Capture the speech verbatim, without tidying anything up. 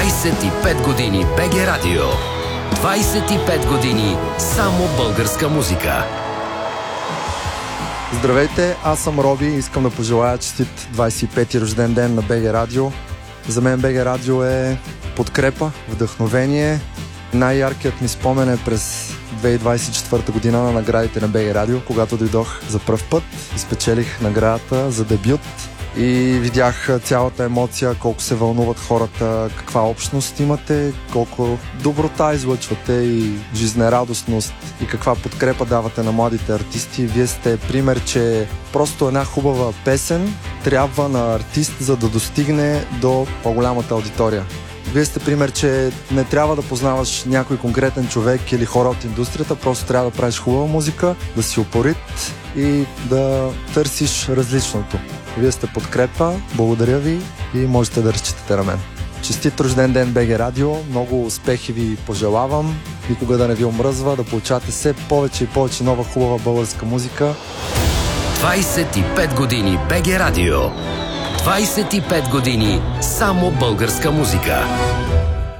двайсет и пет години БГ Радио. двайсет и пет години само българска музика. Здравейте, аз съм Роби и искам да пожелая честит двайсет и пети рожден ден на БГ Радио. За мен БГ Радио е подкрепа, вдъхновение. Най-яркият ми спомен е през две хиляди двайсет и четвърта година на наградите на БГ Радио, когато дойдох за пръв път и спечелих наградата за дебют и видях цялата емоция, колко се вълнуват хората, каква общност имате, колко доброта излъчвате и жизнерадостност и каква подкрепа давате на младите артисти. Вие сте пример, че просто една хубава песен трябва на артист, за да достигне до по-голямата аудитория. Вие сте пример, че не трябва да познаваш някой конкретен човек или хора от индустрията, просто трябва да правиш хубава музика, да си упорит и да търсиш различното. Вие сте подкрепа, благодаря ви и можете да разчитате на мен. Честит рожден ден БГ Радио, много успехи ви пожелавам, никога да не ви омръзва, да получавате все повече и повече нова хубава българска музика. двайсет и пет години БГ Радио. двайсет и пет години само българска музика.